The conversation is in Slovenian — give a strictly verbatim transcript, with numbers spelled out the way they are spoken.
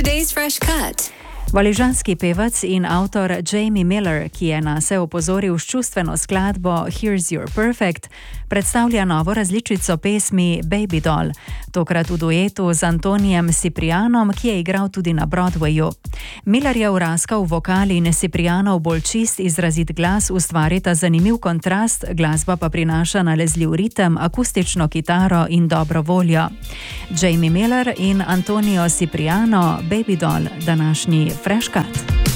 Today's Fresh Cut. Valižanski pevec in avtor Jamie Miller, ki je nase opozoril s čustveno skladbo Here's Your Perfect, predstavlja novo različico pesmi Baby Doll, tokrat v duetu z Antonijem Ciprianom, ki je igral tudi na Broadwayu. Miller je vraskal vokal in Ciprianov bolj čist, izrazit glas ustvarita zanimiv kontrast, glasba pa prinaša nalezljiv ritem, akustično kitaro in dobro voljo. Jamie Miller in Antonio Cipriano, Baby Doll, današnji Fresh Cut.